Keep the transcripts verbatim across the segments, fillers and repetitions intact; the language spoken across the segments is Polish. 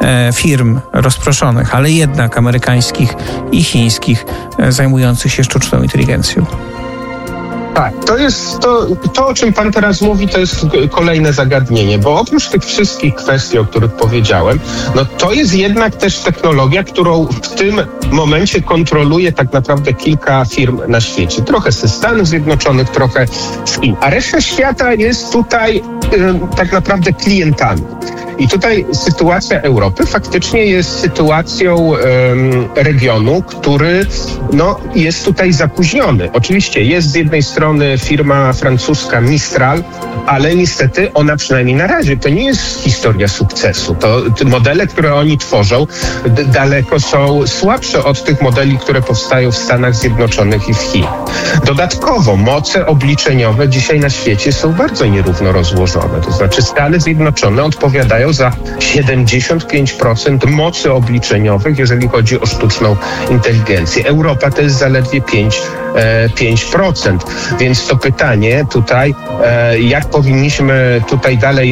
e, firm rozproszonych, ale jednak amerykańskich i chińskich, e, zajmujących się sztuczną inteligencją. Tak, to jest to, to, o czym pan teraz mówi, to jest kolejne zagadnienie, bo oprócz tych wszystkich kwestii, o których powiedziałem, no to jest jednak też technologia, którą w tym momencie kontroluje tak naprawdę kilka firm na świecie. Trochę ze Stanów Zjednoczonych, trochę z Chin, a reszta świata jest tutaj y, tak naprawdę klientami. I tutaj sytuacja Europy faktycznie jest sytuacją um, regionu, który no, jest tutaj zapóźniony. Oczywiście jest z jednej strony firma francuska Mistral, ale niestety ona przynajmniej na razie to nie jest historia sukcesu. To te modele, które oni tworzą, d- daleko są słabsze od tych modeli, które powstają w Stanach Zjednoczonych i w Chinach. Dodatkowo moce obliczeniowe dzisiaj na świecie są bardzo nierówno rozłożone. To znaczy Stany Zjednoczone odpowiadają za siedemdziesiąt pięć procent mocy obliczeniowych, jeżeli chodzi o sztuczną inteligencję. Europa to jest zaledwie pięć procent. Więc to pytanie tutaj, jak powinniśmy tutaj dalej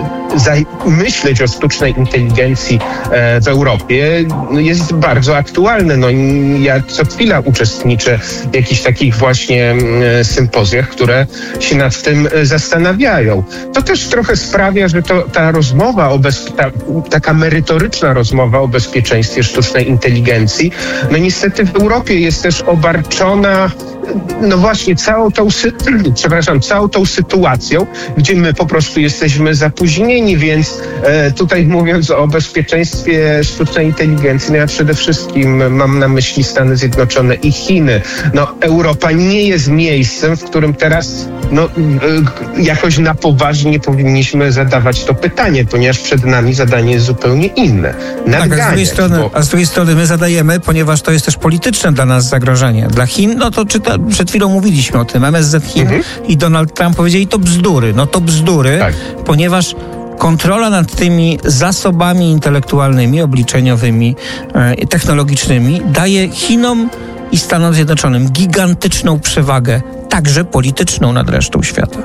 myśleć o sztucznej inteligencji w Europie, jest bardzo aktualne. No, ja co chwila uczestniczę w jakichś takich właśnie sympozjach, które się nad tym zastanawiają. To też trochę sprawia, że to, ta rozmowa o bez, ta, taka merytoryczna rozmowa o bezpieczeństwie sztucznej inteligencji, no niestety w Europie jest też obarczona no właśnie całą tą, przepraszam, całą tą sytuacją, gdzie my po prostu jesteśmy zapóźnieni, więc e, tutaj mówiąc o bezpieczeństwie sztucznej inteligencji, no ja przede wszystkim mam na myśli Stany Zjednoczone i Chiny. No Europa nie jest miejscem, w którym teraz no, e, jakoś na poważnie powinniśmy zadawać to pytanie, ponieważ przed nami zadanie jest zupełnie inne. Tak, a z drugiej strony, bo... a z drugiej strony my zadajemy, ponieważ to jest też polityczne dla nas zagrożenie. Dla Chin, no to czyta, przed chwilą mówiliśmy o tym, M S Z Chin mhm. i Donald Trump powiedzieli, to bzdury. No to bzdury, tak. Ponieważ kontrola nad tymi zasobami intelektualnymi, obliczeniowymi, e, technologicznymi daje Chinom i Stanom Zjednoczonym gigantyczną przewagę, także polityczną nad resztą świata.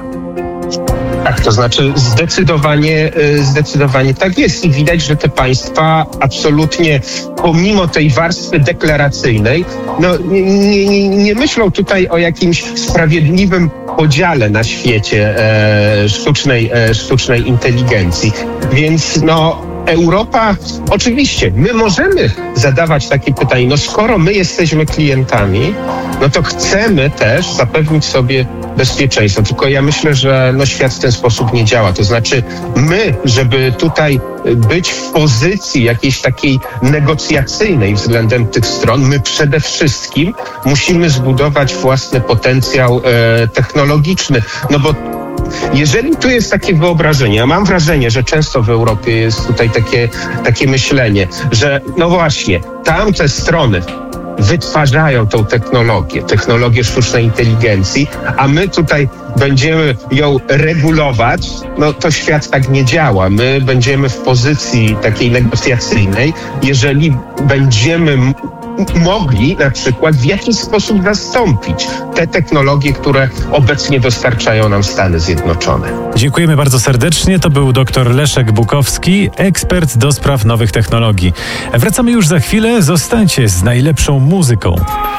Tak, to znaczy zdecydowanie, zdecydowanie tak jest i widać, że te państwa absolutnie pomimo tej warstwy deklaracyjnej no, nie, nie, nie myślą tutaj o jakimś sprawiedliwym podziale na świecie e, sztucznej, e, sztucznej inteligencji. Więc no Europa, oczywiście, my możemy zadawać takie pytanie, no skoro my jesteśmy klientami, no to chcemy też zapewnić sobie bezpieczeństwo. Tylko ja myślę, że no świat w ten sposób nie działa. To znaczy my, żeby tutaj być w pozycji jakiejś takiej negocjacyjnej względem tych stron, my przede wszystkim musimy zbudować własny potencjał e, technologiczny. No bo jeżeli tu jest takie wyobrażenie, ja mam wrażenie, że często w Europie jest tutaj takie, takie myślenie, że no właśnie, tamte strony wytwarzają tą technologię, technologię sztucznej inteligencji, a my tutaj będziemy ją regulować, no to świat tak nie działa. My będziemy w pozycji takiej negocjacyjnej, jeżeli będziemy mogli na przykład w jakiś sposób zastąpić te technologie, które obecnie dostarczają nam Stany Zjednoczone. Dziękujemy bardzo serdecznie. To był dr Leszek Bukowski, ekspert do spraw nowych technologii. Wracamy już za chwilę. Zostańcie z najlepszą muzyką.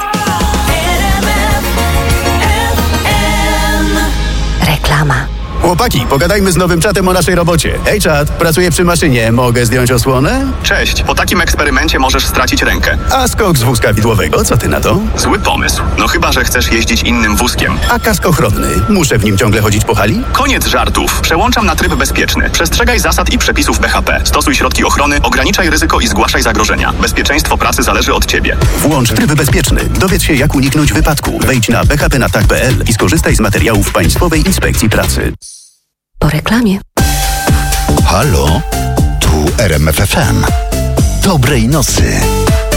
Reklama. Chłopaki, pogadajmy z nowym czatem o naszej robocie. Hej czat, pracuję przy maszynie. Mogę zdjąć osłonę? Cześć, po takim eksperymencie możesz stracić rękę. A skok z wózka widłowego, co ty na to? Zły pomysł. No chyba, że chcesz jeździć innym wózkiem. A kask ochronny? Muszę w nim ciągle chodzić po hali? Koniec żartów. Przełączam na tryb bezpieczny. Przestrzegaj zasad i przepisów B H P. Stosuj środki ochrony, ograniczaj ryzyko i zgłaszaj zagrożenia. Bezpieczeństwo pracy zależy od ciebie. Włącz tryb bezpieczny. Dowiedz się, jak uniknąć wypadku. Wejdź na b h p na tak kropka p l i skorzystaj z materiałów Państwowej Inspekcji Pracy. Po reklamie. Halo? Tu R M F F M. Dobrej nocy.